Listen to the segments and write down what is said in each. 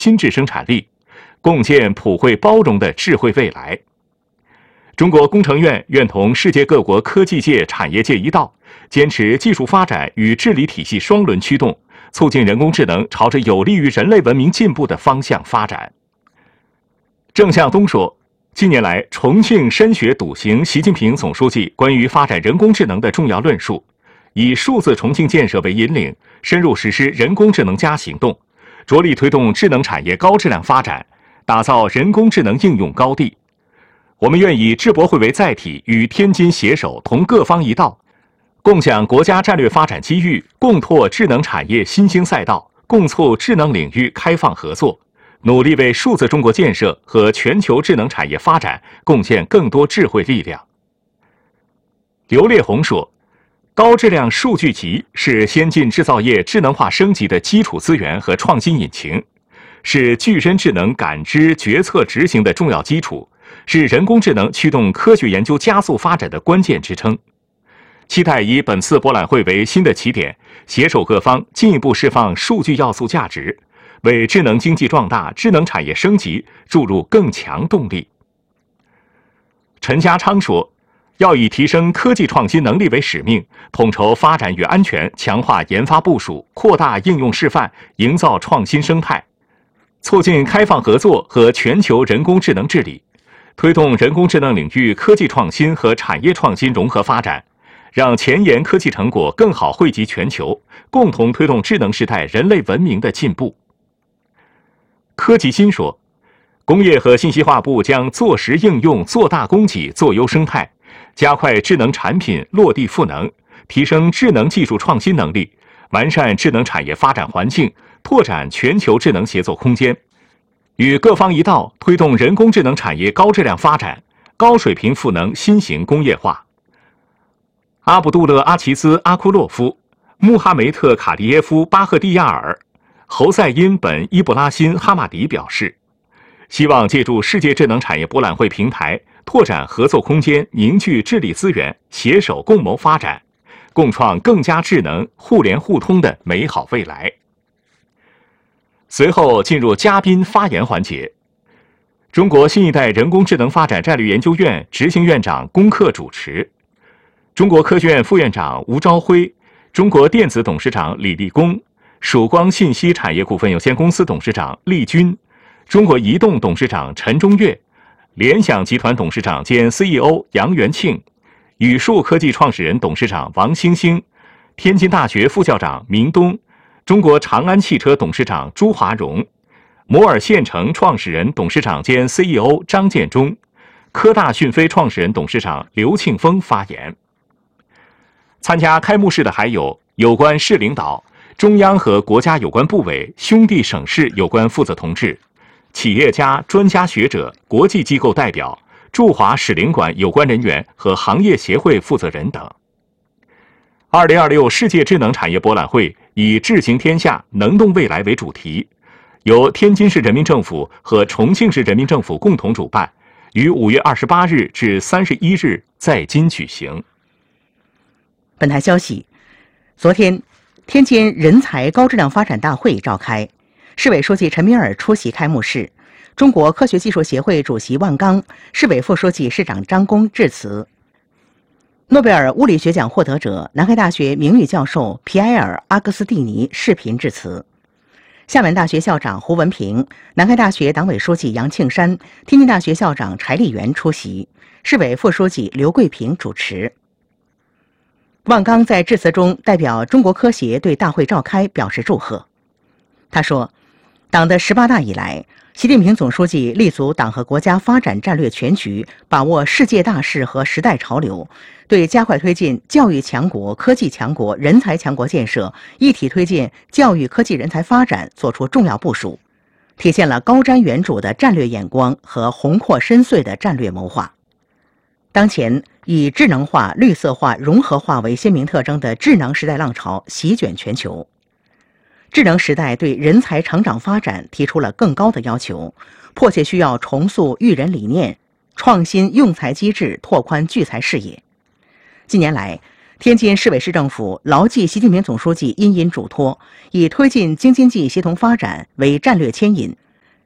心智生产力，共建普惠包容的智慧未来。中国工程院愿同世界各国科技界、产业界一道，坚持技术发展与治理体系双轮驱动，促进人工智能朝着有利于人类文明进步的方向发展。郑向东说，近年来，重庆深学笃行习近平总书记关于发展人工智能的重要论述，以数字重庆建设为引领，深入实施人工智能+行动，着力推动智能产业高质量发展，打造人工智能应用高地。我们愿以智博会为载体，与天津携手，同各方一道，共享国家战略发展机遇，共拓智能产业新兴赛道，共促智能领域开放合作，努力为数字中国建设和全球智能产业发展贡献更多智慧力量。刘烈宏说，高质量数据集是先进制造业智能化升级的基础资源和创新引擎，是具身智能感知、决策、执行的重要基础，是人工智能驱动科学研究加速发展的关键支撑。期待以本次博览会为新的起点，携手各方进一步释放数据要素价值，为智能经济壮大、智能产业升级注入更强动力。陈家昌说，要以提升科技创新能力为使命，统筹发展与安全，强化研发部署，扩大应用示范，营造创新生态，促进开放合作和全球人工智能治理，推动人工智能领域科技创新和产业创新融合发展，让前沿科技成果更好惠及全球，共同推动智能时代人类文明的进步。柯吉新说，工业和信息化部将做实应用、做大供给、做优生态，加快智能产品落地赋能，提升智能技术创新能力，完善智能产业发展环境，拓展全球智能协作空间，与各方一道推动人工智能产业高质量发展，高水平赋能新型工业化。阿卜杜勒·阿齐兹·阿库洛夫、穆哈梅特·卡迪耶夫·巴赫蒂亚尔、侯赛因·本·伊布拉辛·哈马迪表示，希望借助世界智能产业博览会平台，拓展合作空间，凝聚智力资源，携手共谋发展，共创更加智能、互联互通的美好未来。随后进入嘉宾发言环节，中国新一代人工智能发展战略研究院执行院长龚克主持，中国科学院副院长吴朝晖、中国电子董事长李立功、曙光信息产业股份有限公司董事长厉军、中国移动董事长陈中岳、联想集团董事长兼 CEO 杨元庆、宇树科技创始人董事长王星星、天津大学副校长明东、中国长安汽车董事长朱华荣、摩尔县城创始人董事长兼 CEO 张建中、科大讯飞创始人董事长刘庆峰发言。参加开幕式的还有有关市领导、中央和国家有关部委、兄弟省市有关负责同志、企业家、专家学者、国际机构代表、驻华使领馆有关人员和行业协会负责人等。2026世界智能产业博览会以智行天下、能动未来为主题，由天津市人民政府和重庆市人民政府共同主办，于5月28日至31日在京举行。 本台消息，昨天，天津人才高质量发展大会召开，市委书记陈敏尔出席开幕式，中国科学技术协会主席万钢、市委副书记、市长张工致辞。诺贝尔物理学奖获得者、南开大学名誉教授皮埃尔·阿格斯蒂尼视频致辞。厦门大学校长胡文平、南开大学党委书记杨庆山、天津大学校长柴立元出席，市委副书记刘桂平主持。万钢在致辞中代表中国科协对大会召开表示祝贺。他说，党的18大以来，习近平总书记立足党和国家发展战略全局，把握世界大势和时代潮流，对加快推进教育强国、科技强国、人才强国建设，一体推进教育科技人才发展作出重要部署，体现了高瞻远瞩的战略眼光和宏阔深邃的战略谋划。当前，以智能化、绿色化、融合化为鲜明特征的智能时代浪潮席卷全球。智能时代对人才成长发展提出了更高的要求，迫切需要重塑育人理念，创新用才机制，拓宽聚才视野。近年来，天津市委市政府牢记习近平总书记殷殷嘱托，以推进京津冀协同发展为战略牵引，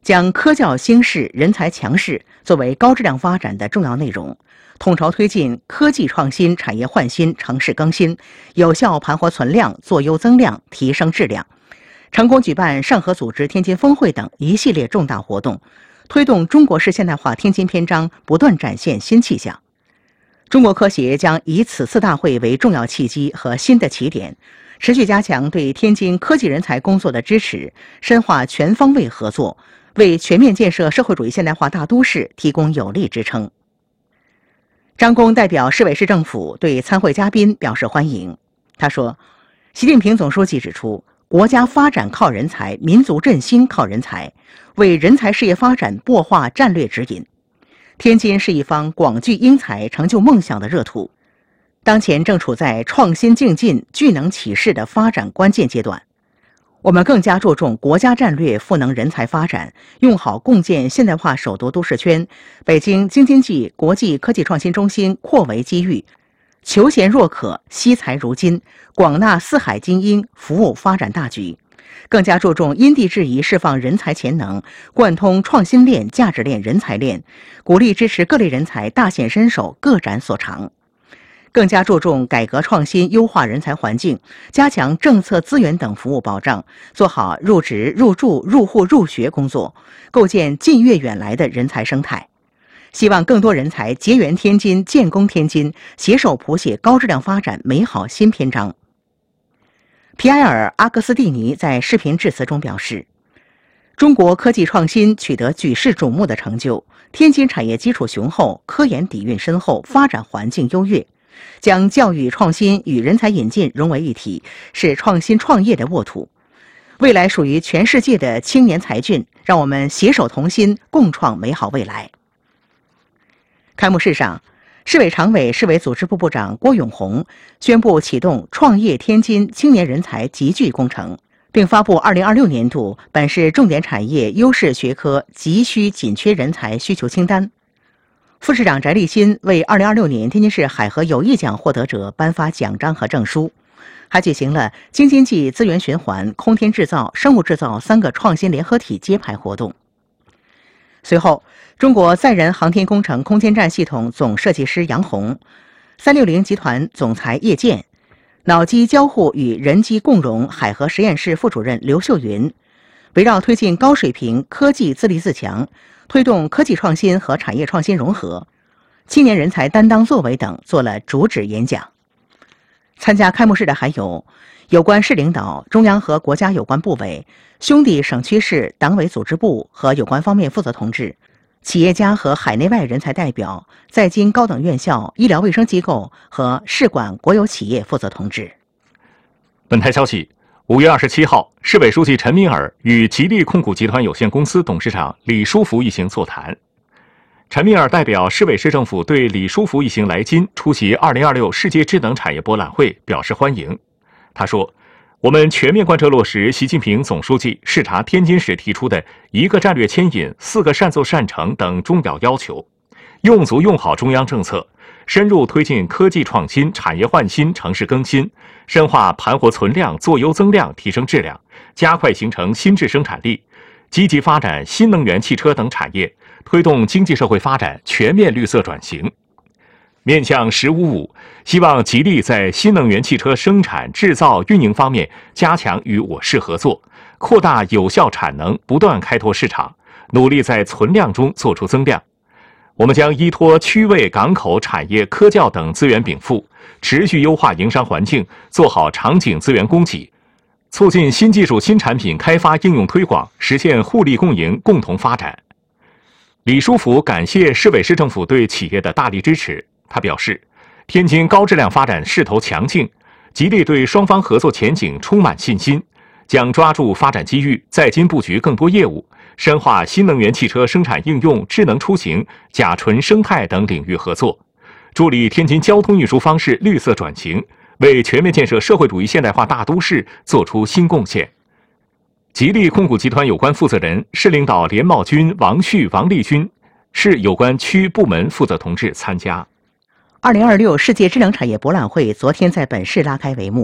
将科教兴市、人才强势作为高质量发展的重要内容，统筹推进科技创新、产业换新、城市更新，有效盘活存量、做优增量、提升质量，成功举办上合组织天津峰会等一系列重大活动，推动中国式现代化天津篇章不断展现新气象。中国科协将以此次大会为重要契机和新的起点，持续加强对天津科技人才工作的支持，深化全方位合作，为全面建设社会主义现代化大都市提供有力支撑。张公代表市委市政府对参会嘉宾表示欢迎。他说，习近平总书记指出，国家发展靠人才，民族振兴靠人才，为人才事业发展擘画战略指引。天津是一方广聚英才、成就梦想的热土，当前正处在创新竞进、聚能启势的发展关键阶段。我们更加注重国家战略赋能人才发展，用好共建现代化首都都市圈、北京京津冀国际科技创新中心扩围机遇，求贤若渴，惜才如金，广纳四海精英，服务发展大局。更加注重因地制宜释放人才潜能，贯通创新链、价值链、人才链，鼓励支持各类人才大显身手、各展所长。更加注重改革创新，优化人才环境，加强政策资源等服务保障，做好入职、入住、入户、入学工作，构建近悦远来的人才生态。希望更多人才结缘天津、建功天津，携手谱写高质量发展美好新篇章。皮埃尔·阿格斯蒂尼在视频致辞中表示，中国科技创新取得举世瞩目的成就，天津产业基础雄厚，科研底蕴深厚，发展环境优越，将教育创新与人才引进融为一体，是创新创业的沃土。未来属于全世界的青年才俊，让我们携手同心，共创美好未来。开幕式上，市委常委、市委组织部部长郭永红宣布启动创业天津青年人才集聚工程，并发布2026年度本市重点产业优势学科急需紧缺人才需求清单。副市长翟立新为2026年天津市海河友谊奖获得者颁发奖章和证书，还举行了京津冀资源循环、空天制造、生物制造3个创新联合体揭牌活动。随后，中国载人航天工程空间站系统总设计师杨红，360集团总裁叶健，脑机交互与人机共融海河实验室副主任刘秀云，围绕推进高水平科技自立自强，推动科技创新和产业创新融合，青年人才担当作为等做了主旨演讲。参加开幕式的还有有关市领导、中央和国家有关部委、兄弟省区市党委组织部和有关方面负责同志、企业家和海内外人才代表、在京高等院校、医疗卫生机构和市管国有企业负责同志。 本台消息，5月27号，市委书记陈敏尔与吉利控股集团有限公司董事长李书福一行座谈。陈敏尔代表市委市政府对李书福一行来津出席2026世界智能产业博览会表示欢迎。他说，我们全面贯彻落实习近平总书记视察天津时提出的1个战略牵引、4个善奏善成等钟表要求，用足用好中央政策，深入推进科技创新、产业换新、城市更新，深化盘活存量、做优增量、提升质量，加快形成新质生产力，积极发展新能源汽车等产业，推动经济社会发展全面绿色转型。面向“15+5”，希望吉利在新能源汽车生产、制造、运营方面加强与我市合作，扩大有效产能，不断开拓市场，努力在存量中做出增量。我们将依托区位、港口、产业、科教等资源禀赋，持续优化营商环境，做好场景资源供给，促进新技术、新产品开发应用推广，实现互利共赢、共同发展。李书福感谢市委市政府对企业的大力支持。他表示，天津高质量发展势头强劲，吉利对双方合作前景充满信心，将抓住发展机遇，在京布局更多业务，深化新能源汽车生产应用、智能出行、甲醇生态等领域合作，助力天津交通运输方式绿色转型，为全面建设社会主义现代化大都市做出新贡献。吉利控股集团有关负责人、市领导连茂军、王旭、王立军，市有关区部门负责同志参加。 2026世界智能产业博览会昨天在本市拉开帷幕，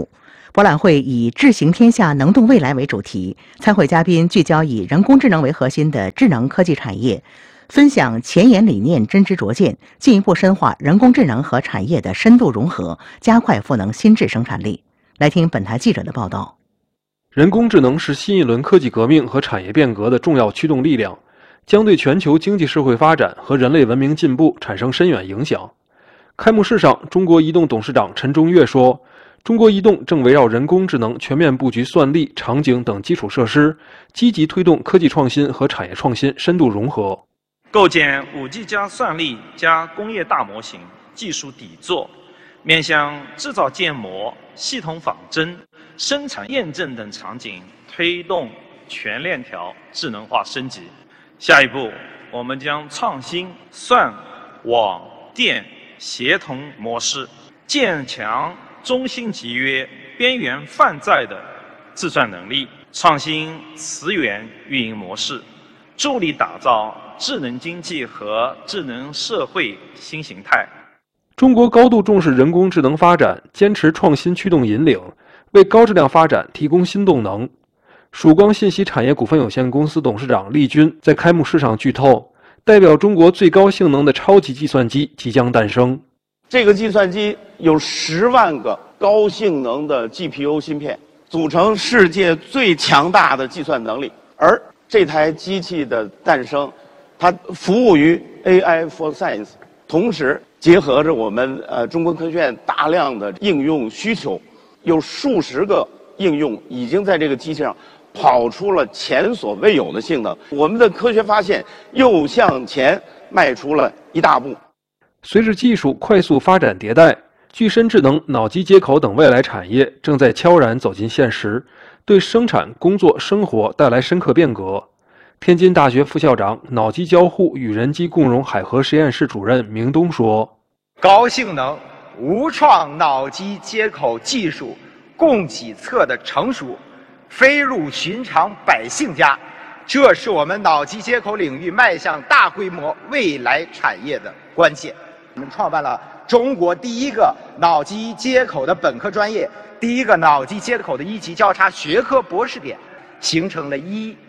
博览会以智行天下能动未来为主题，参会嘉宾聚焦以人工智能为核心的智能科技产业，分享前沿理念真知灼见，进一步深化人工智能和产业的深度融合，加快赋能新质生产力。来听本台记者的报道。 人工智能是新一轮科技革命和产业变革的重要驱动力量，将对全球经济社会发展和人类文明进步产生深远影响。开幕式上，中国移动董事长陈中岳说，中国移动正围绕人工智能全面布局算力、场景等基础设施，积极推动科技创新和产业创新深度融合， 构建 5G 加算力加工业大模型技术底座，面向制造建模、系统仿真、生产验证等场景推动全链条智能化升级。下一步，我们将创新算、网、电协同模式，建强中心集约、边缘泛在的自算能力，创新词源运营模式，助力打造智能经济和智能社会新形态。 中国高度重视人工智能发展，坚持创新驱动引领，为高质量发展提供新动能。曙光信息产业股份有限公司董事长厉军在开幕式上剧透，代表中国最高性能的超级计算机即将诞生。 这个计算机有10万个高性能的 GPU 芯片，组成世界最强大的计算能力。而这台机器的诞生，它服务于 AI for Science， 同时结合着我们中国科学院大量的应用需求，有数十个应用已经在这个机器上跑出了前所未有的性能。我们的科学发现又向前迈出了一大步。 随着技术快速发展迭代，具身智能、脑机接口等未来产业正在悄然走进现实，对生产、工作、生活带来深刻变革。天津大学副校长、脑机交互与人机共融海河实验室主任明东说：“ 高性能、无创脑机接口技术供给侧的成熟，飞入寻常百姓家，这是我们脑机接口领域迈向大规模未来产业的关键。我们创办了中国第一个脑机接口的本科专业，第一个脑机接口的一级交叉学科博士点，形成了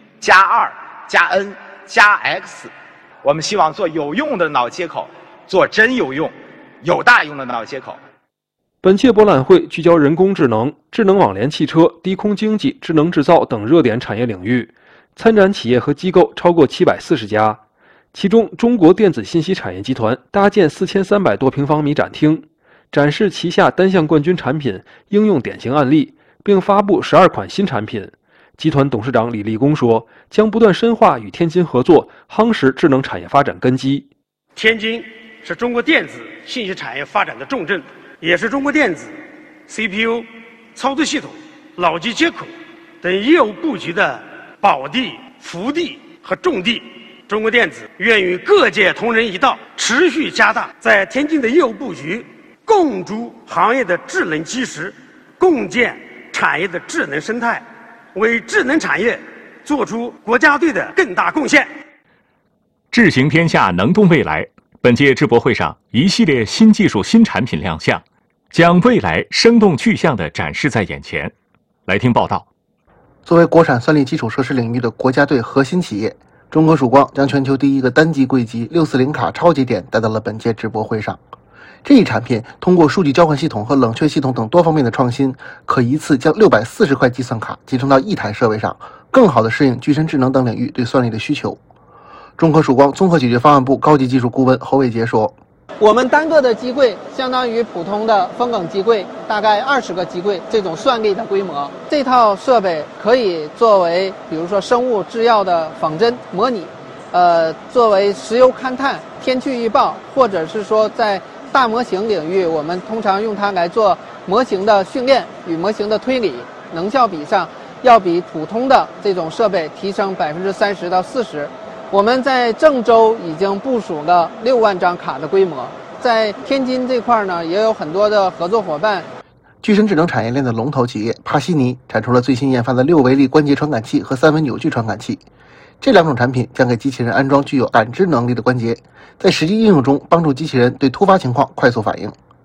1+2+N+X。我们希望做有用的脑接口，做真有用、有大用的脑接口。” 本届博览会聚焦人工智能、智能网联汽车、低空经济、智能制造等热点产业领域，参展企业和机构超过740家。其中，中国电子信息产业集团搭建4300多平方米展厅，展示旗下单项冠军产品应用典型案例，并发布12款新产品。集团董事长李立功说，将不断深化与天津合作，夯实智能产业发展根基。 天津是中国电子信息产业发展的重镇，也是中国电子 CPU、操作系统、脑机接口等业务布局的宝地、福地和重地。中国电子愿与各界同仁一道，持续加大在天津的业务布局，共筑行业的智能基石，共建产业的智能生态，为智能产业做出国家队的更大贡献。 智行天下，能动未来。本届智博会上，一系列新技术、新产品亮相，将未来生动具象地展示在眼前。来听报道。 作为国产算力基础设施领域的国家队核心企业，中国曙光将全球第一个单机柜机640卡超节点带到了本届智博会上。这一产品通过数据交换系统和冷却系统等多方面的创新，可一次将640块计算卡集成到一台设备上，更好地适应具身智能等领域对算力的需求。中科曙光综合解决方案部高级技术顾问侯伟杰说：“ 我们单个的机柜相当于普通的风梗机柜大概20个机柜这种算力的规模。这套设备可以作为比如说生物制药的仿真模拟，作为石油勘探、天气预报，或者是说在大模型领域，我们通常用它来做模型的训练与模型的推理，能效比上要比普通的这种设备提升30%到40%。我们在郑州已经部署了6万张卡的规模，在天津这块呢，也有很多的合作伙伴。 具身智能产业链的龙头企业帕西尼展出了最新研发的6维力关节传感器和3维扭矩传感器。这2种产品将给机器人安装具有感知能力的关节，在实际应用中帮助机器人对突发情况快速反应。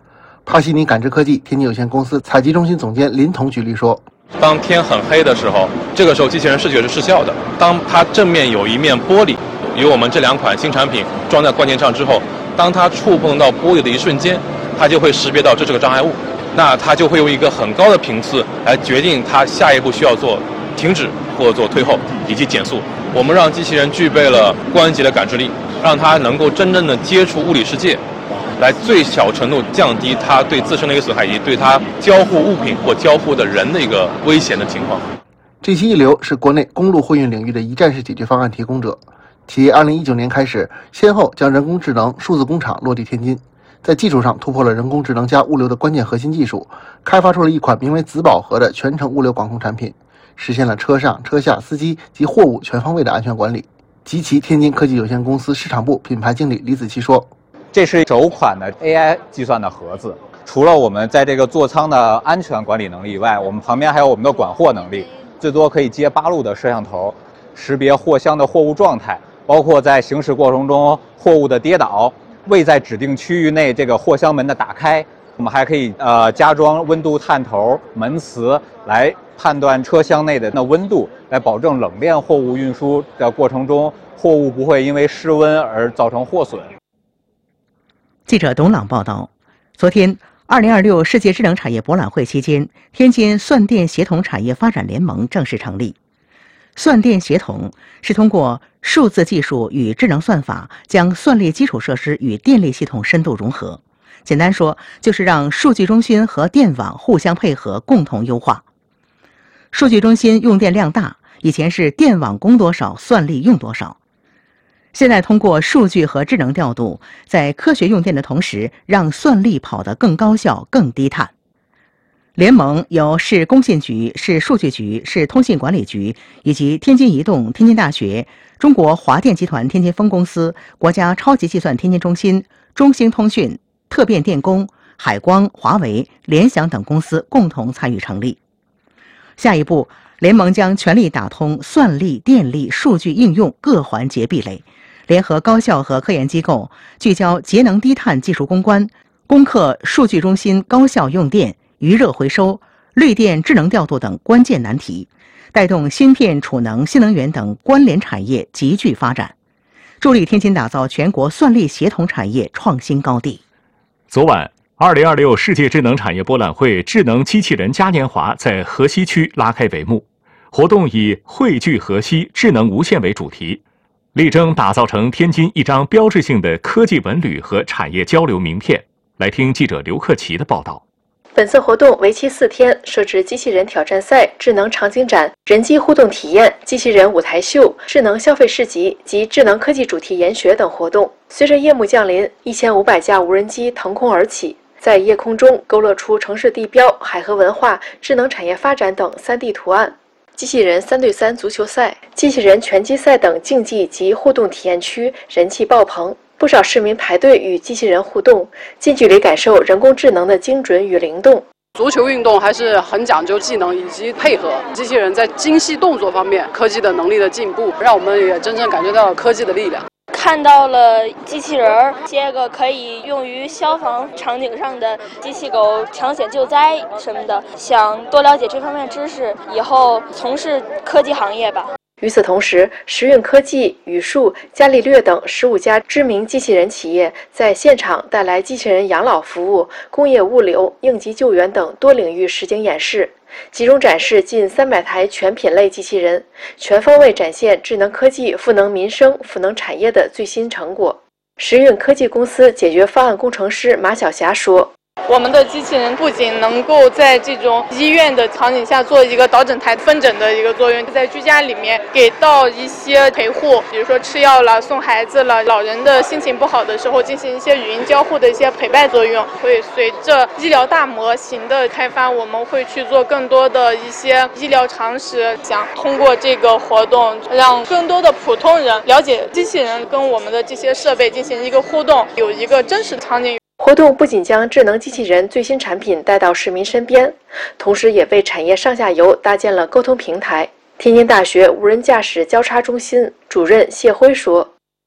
帕西尼感知科技天津有限公司采集中心总监林彤举例说， 当天很黑的时候，这个时候机器人视觉是失效的。当它正面有一面玻璃，有我们这2款新产品装在关键上之后，当它触碰到玻璃的一瞬间，它就会识别到这是个障碍物，那它就会用一个很高的频次来决定它下一步需要做停止或者做退后以及减速。我们让机器人具备了关节的感知力，让它能够真正的接触物理世界，来最小程度降低它对自身的一个损害，以及对它交互物品或交互的人的一个危险的情况。 G7 一流是国内公路货运领域的一站式解决方案提供者。企业2019年开始，先后将人工智能数字工厂落地天津，在技术上突破了人工智能加物流的关键核心技术，开发出了一款名为子宝盒的全程物流管控产品，实现了车上、车下、司机及货物全方位的安全管理。集齐天津科技有限公司市场部品牌经理李子琪说， 这是首款的 AI 计算的盒子，除了我们在这个座舱的安全管理能力以外，我们旁边还有我们的管货能力，最多可以接8路的摄像头，识别货箱的货物状态，包括在行驶过程中货物的跌倒，未在指定区域内这个货箱门的打开。我们还可以加装温度探头、门磁来判断车厢内的温度，来保证冷链货物运输的过程中，货物不会因为失温而造成货损。 记者董朗报道，昨天2026世界智能产业博览会期间，天津算电协同产业发展联盟正式成立。算电协同是通过数字技术与智能算法，将算力基础设施与电力系统深度融合。简单说，就是让数据中心和电网互相配合，共同优化。数据中心用电量大，以前是电网供多少，算力用多少。现在通过数据和智能调度，在科学用电的同时，让算力跑得更高效、更低碳。联盟由市工信局、市数据局、市通信管理局以及天津移动、天津大学、中国华电集团天津分公司、国家超级计算天津中心、中兴通讯、特变电工、海光、华为、联想等公司共同参与成立。下一步，联盟将全力打通算力、电力、数据应用各环节壁垒，联合高校和科研机构，聚焦节能低碳技术攻关，攻克数据中心高效用电、余热回收、绿电智能调度等关键难题，带动芯片、储能、新能源等关联产业急剧发展，助力天津打造全国算力协同产业创新高地。 昨晚，2026世界智能产业博览会智能机器人嘉年华在河西区拉开帷幕。活动以汇聚河西智能无限为主题，力争打造成天津一张标志性的科技文旅和产业交流名片。来听记者刘克奇的报道。 本次活动为期4天，设置机器人挑战赛、智能场景展、人机互动体验、机器人舞台秀、智能消费市集及智能科技主题研学等活动。随着夜幕降临，1500架无人机腾空而起，在夜空中勾勒出城市地标、海河文化、智能产业发展等3D 图案。机器人3对3足球赛、机器人拳击赛等竞技及互动体验区人气爆棚。不少市民排队与机器人互动，近距离感受人工智能的精准与灵动。 足球运动还是很讲究技能以及配合，机器人在精细动作方面科技的能力的进步，让我们也真正感觉到科技的力量。 看到了机器人，些个可以用于消防场景上的机器狗抢险救灾什么的，想多了解这方面知识，以后从事科技行业吧。 与此同时，时运科技、宇树、伽利略等15家知名机器人企业在现场带来机器人养老服务、工业物流、应急救援等多领域实景演示，集中展示近300台全品类机器人，全方位展现智能科技赋能民生、赋能产业的最新成果。时运科技公司解决方案工程师马晓霞说， 我们的机器人不仅能够在这种医院的场景下做一个导诊台分诊的一个作用，在居家里面给到一些陪护，比如说吃药了、送孩子了、老人的心情不好的时候进行一些语音交互的一些陪伴作用。会随着医疗大模型的开发，我们会去做更多的一些医疗常识，想通过这个活动让更多的普通人了解机器人跟我们的这些设备进行一个互动，有一个真实场景。 活动不仅将智能机器人最新产品带到市民身边，同时也为产业上下游搭建了沟通平台。天津大学无人驾驶交叉中心主任谢辉说，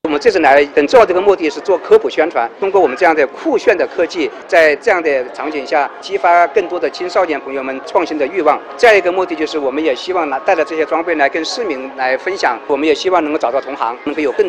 们这次来很重要的一个目的是做科普宣传，通过我们这样的酷炫的科技，在这样的场景下激发更多的青少年朋友们创新的欲望。再一个目的就是我们也希望带着这些装备来跟市民来分享，我们也希望能够找到同行，能够有更